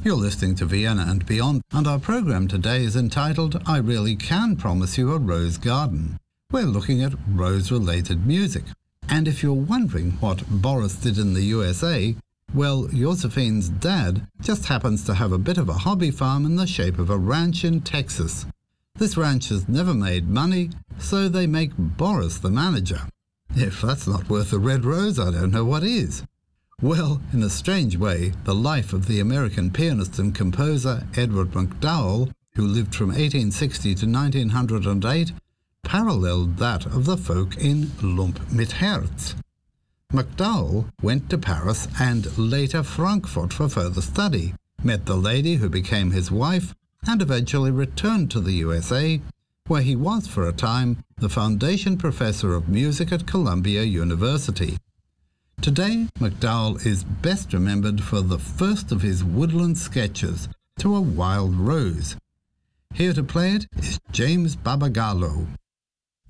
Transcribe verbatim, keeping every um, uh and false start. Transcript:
You're listening to Vienna and Beyond, and our program today is entitled I Really Can Promise You a Rose Garden. We're looking at rose-related music. And if you're wondering what Boris did in the U S A, well, Josephine's dad just happens to have a bit of a hobby farm in the shape of a ranch in Texas. This ranch has never made money, so they make Boris the manager. If that's not worth a red rose, I don't know what is. Well, in a strange way, the life of the American pianist and composer Edward MacDowell, who lived from eighteen sixty to nineteen oh eight, paralleled that of the folk in Lump mit Herz. MacDowell went to Paris and later Frankfurt for further study, met the lady who became his wife, and eventually returned to the U S A, where he was for a time the foundation professor of music at Columbia University. Today, MacDowell is best remembered for the first of his woodland sketches, To a Wild Rose. Here to play it is James Barbagallo.